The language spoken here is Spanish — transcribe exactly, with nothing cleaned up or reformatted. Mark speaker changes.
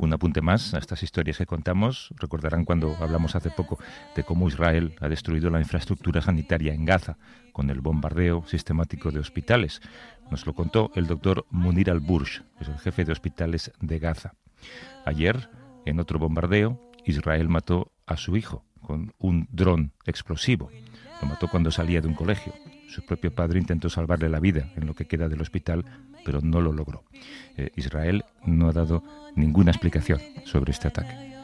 Speaker 1: Un apunte más a estas historias que contamos. Recordarán cuando hablamos hace poco de cómo Israel ha destruido la infraestructura sanitaria en Gaza con el bombardeo sistemático de hospitales. Nos lo contó el doctor Munir al-Bursh, que es el jefe de hospitales de Gaza. Ayer, en otro bombardeo, Israel mató a su hijo con un dron explosivo. Lo mató cuando salía de un colegio. Su propio padre intentó salvarle la vida en lo que queda del hospital, pero no lo logró. Eh, Israel no ha dado ninguna explicación sobre este ataque.